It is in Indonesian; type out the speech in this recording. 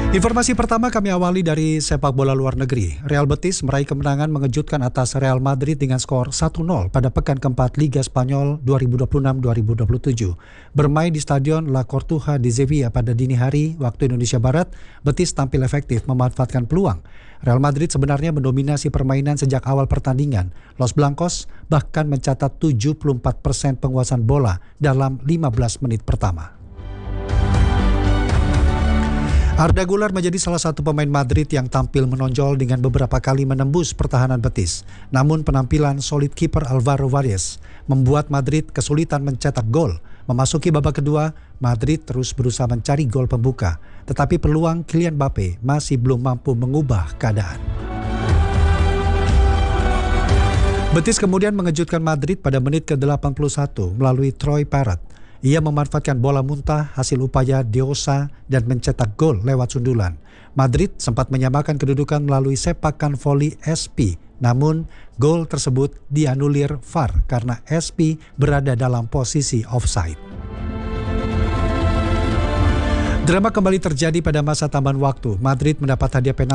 Informasi pertama kami awali dari sepak bola luar negeri. Real Betis meraih kemenangan mengejutkan atas Real Madrid dengan skor 1-0 pada pekan keempat Liga Spanyol 2026-2027. Bermain di Stadion La Cartuja di Sevilla pada dini hari waktu Indonesia Barat, Betis tampil efektif memanfaatkan peluang. Real Madrid sebenarnya mendominasi permainan sejak awal pertandingan. Los Blancos bahkan mencatat 74% penguasaan bola dalam 15 menit pertama. Arda Güler menjadi salah satu pemain Madrid yang tampil menonjol dengan beberapa kali menembus pertahanan Betis. Namun penampilan solid kiper Álvaro Varías membuat Madrid kesulitan mencetak gol. Memasuki babak kedua, Madrid terus berusaha mencari gol pembuka. Tetapi peluang Kylian Mbappé masih belum mampu mengubah keadaan. Betis kemudian mengejutkan Madrid pada menit ke-81 melalui Troy Parrott. Ia memanfaatkan bola muntah hasil upaya Diosa dan mencetak gol lewat sundulan. Madrid sempat menyamakan kedudukan melalui sepakan voli SP. Namun, gol tersebut dianulir VAR karena SP berada dalam posisi offside. Drama kembali terjadi pada masa tambahan waktu. Madrid mendapat hadiah penalti